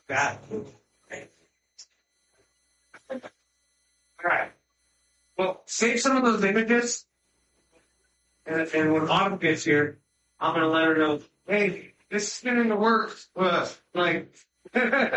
That. All right. Well, save some of those images, and when Autumn gets here, I'm gonna let her know. Hey, this has been in the works. Like.